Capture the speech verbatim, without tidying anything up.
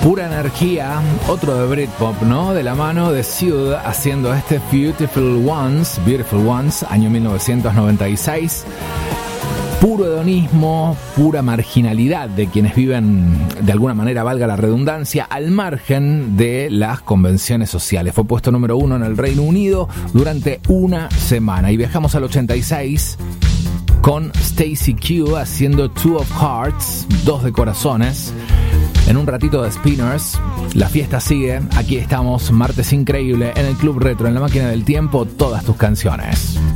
Pura energía, otro de Britpop, ¿no? De la mano de Suede haciendo este Beautiful Ones, Beautiful Ones, año mil novecientos noventa y seis. Puro hedonismo, pura marginalidad de quienes viven, de alguna manera, valga la redundancia, al margen de las convenciones sociales. Fue puesto número uno en el Reino Unido durante una semana. Y viajamos al ochenta y seis con Stacy Q haciendo Two of Hearts, dos de corazones. En un ratito de Spinners, la fiesta sigue. Aquí estamos, martes increíble, en el Club Retro, en la máquina del tiempo, todas tus canciones.